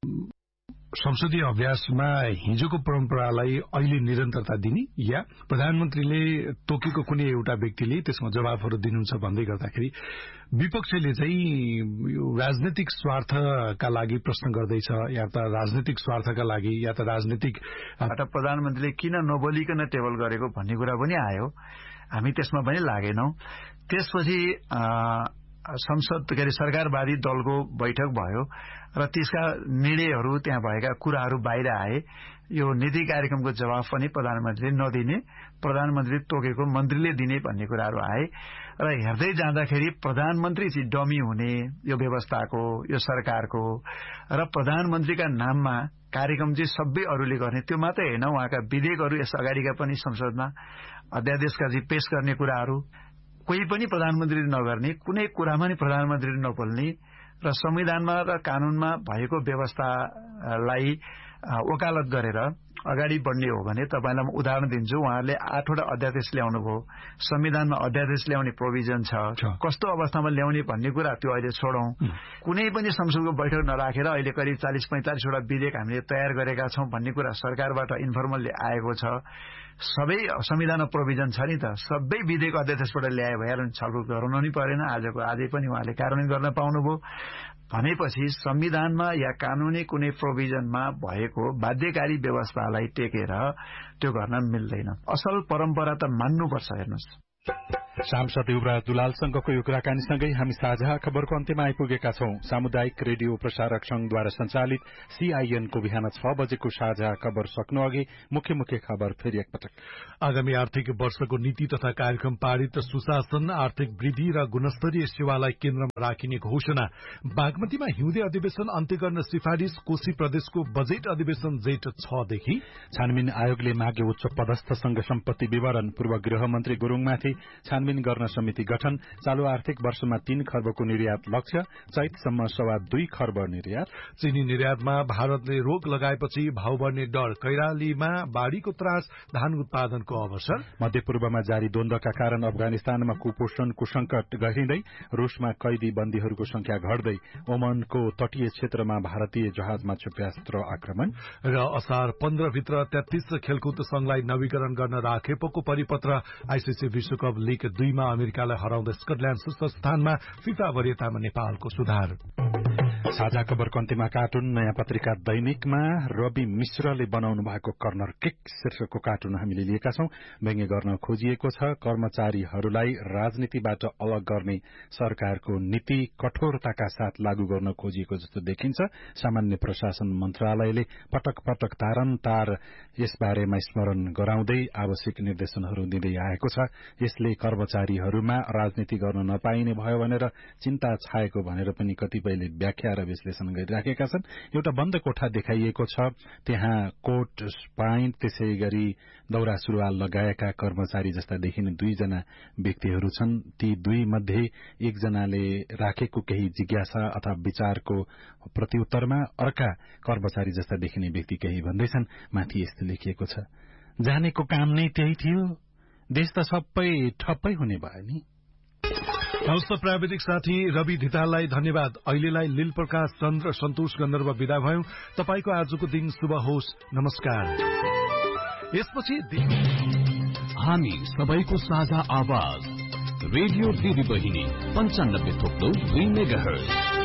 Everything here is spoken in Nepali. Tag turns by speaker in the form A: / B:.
A: संसदीय अभ्यासमा हिजोको परम्परालाई अहिले निरन्तरता दिने या प्रधानमन्त्रीले तोकेको कुनै एउटा व्यक्तिले त्यसमा जवाफहरू दिनुहुन्छ भन्दै गर्दाखेरि विपक्षले चाहिँ यो राजनीतिक स्वार्थका लागि प्रश्न गर्दैछ या त राजनीतिक स्वार्थका लागि या त राजनीतिक
B: प्रधानमन्त्रीले किन नबोलिकन टेबल गरेको भन्ने कुरा पनि आयो। हामी त्यसमा पनि लागेनौं। त्यसपछि संसद के अरे सरकारवादी दलको बैठक भयो र त्यसका निर्णयहरू त्यहाँ भएका कुराहरू बाहिर आए। यो नीति कार्यक्रमको जवाफ पनि प्रधानमन्त्रीले नदिने, प्रधानमन्त्री तोकेको मन्त्रीले दिने भन्ने कुराहरू आए र हेर्दै जाँदाखेरि प्रधानमन्त्री चाहिँ डमी हुने यो व्यवस्थाको, यो सरकारको र प्रधानमन्त्रीका नाममा कार्यक्रम चाहिँ सबै अरूले गर्ने। त्यो मात्रै होइन, उहाँका विधेयकहरू यस अगाडिका पनि संसदमा अध्यादेशका चाहिँ पेश गर्ने कुराहरू कोही पनि प्रधानमन्त्रीले नगर्ने, कुनै कुरामा नि प्रधानमन्त्रीले नबोल्ने र संविधानमा र कानूनमा भएको व्यवस्थालाई वकालत गरेर अगाडि बढ्ने हो भने तपाईलाई म उदाहरण दिन्छु। उहाँहरूले 8 वटा अध्यादेश ल्याउनु भयो। संविधानमा अध्यादेश ल्याउने प्रोभिजन छ, कस्तो अवस्थामा ल्याउने भन्ने कुरा त्यो अहिले छोडौं। कुनै पनि संसदको बैठक नराखेर अहिले करिब 40-45 वटा विधेयक हामीले तयार गरेका छौं भन्ने कुरा सरकारबाट इन्फर्मलले आएको छ। सबै संविधानमा प्रोभिजन छ नि त, सबै विधेयक अध्यादेशबाट ल्याए भइहाल्यो नि, छलफल गराउनु नि परेन। आजको आजै पनि उहाँले कार्यान्वयन गर्न पाउनुभयो भनेपछि संविधानमा या कानूनी कुनै प्रोभिजनमा भएको बाध्यकारी व्यवस्थालाई टेकेर त्यो गर्न मिल्दैन। असल परम्परा त मान्नुपर्छ। हेर्नुस्,
C: सांसद युवराज दुलालसँगको यो कुराकानीसँगै हामी साझा खबरको अन्त्यमा आइपुगेका छौं। सामुदायिक रेडियो प्रसारक संघद्वारा संचालित CIN को बिहान 6 बजेको साझा खबर सक्नु अघि मुख्य मुख्य खबर फेरि एकपटक।
A: आगामी आर्थिक वर्षको नीति तथा कार्यक्रम पारित, सुशासन, आर्थिक वृद्धि र गुणस्तरीय सेवालाई केन्द्रमा राखिने घोषणा, बागमतीमा हिउँदे अधिवेशन अन्त्य गर्न सिफारिश, कोशी प्रदेशको बजेट अधिवेशन जेठ 6 देखि,
C: छानबिन आयोगले मागे उच्च पदस्थ संघ सम्पत्ति विवरण, पूर्व गृहमन्त्री गुरूङमाथि छानबिन गर्न समिति गठन, चालू आर्थिक वर्षमा 3 खर्बको निर्यात लक्ष्य, चैतसम्म 2.25 खर्ब निर्यात,
A: चिनी निर्यातमा भारतले रोक लगाएपछि भाव बढ्ने डर, कैलालीमा बाढ़ीको त्रास, धान उत्पादनको अवसर,
C: मध्यपूर्वमा जारी द्वन्द्वका कारण अफगानिस्तानमा कुपोषणको संकट गहिँदै, रूसमा कैदी बन्दीहरूको संख्या घट्दै, ओमनको तटीय क्षेत्रमा भारतीय जहाजमा क्षेप्यास्त्र आक्रमण
A: र असार 15 भित्र 33 खेलकुद संघलाई नवीकरण गर्न राखेको परिपत्र, आईसीसी विश्वकप लीग 2 मा अमेरिकालाई हराउँदै स्कटल्याण्ड शीर्ष स्थानमा, फिफा वरियतामा नेपालको सुधार।
C: साझा खबरको अन्त्यमा कार्टुन। नयाँ पत्रिका दैनिकमा रवि मिश्रले बनाउनु भएको कर्नर किक शीर्षकको कार्टुन हामीले लिएका छौं। व्यङ्ग्य गर्न खोजिएको छ कर्मचारीहरूलाई राजनीतिबाट अलग गर्ने सरकारको नीति कठोरताका साथ लागू गर्न खोजिएको जस्तो देखिन्छ। सामान्य प्रशासन मन्त्रालयले पटक पटक तारन्तार यसबारेमा स्मरण गराउँदै आवश्यक निर्देशनहरू दिँदै आएको छ। यसले कर्मचारीहरूमा राजनीति गर्न नपाइने भयो भनेर चिन्ता छाएको भनेर पनि कतिपयले व्याख्या र विश्लेषण गरिराखेका छन्। एउटा बन्द कोठा देखाइएको छ, त्यहाँ कोट प्यान्ट त्यसै गरी दौरा सुरुवाल लगाएका कर्मचारी जस्ता देखिने 2 जना व्यक्तिहरू छन्। ती 2 मध्ये एकजनाले राखेको केही जिज्ञासा अथवा विचारको प्रत्युत्तरमा अर्का कर्मचारी जस्ता देखिने व्यक्ति केही भन्दैछन्। माथि यस्तो लेखिएको छ, जानेको काम नै त्यही थियो, देश त सबै ठप्पै हुने भयो नि।
A: हवस्, प्राविधिक साथी रवि धिताललाई धन्यवाद। अहिलेलाई लील प्रकाश चन्द्र सन्तोष गन्धर्व विदा भयौं। तपाईको आजको दिन शुभ होस्। नमस्कार। यसपछि
D: हामी सबैको साझा आवाज रेडियो दिदी बहिनी 95.2 मेगाहर्ज।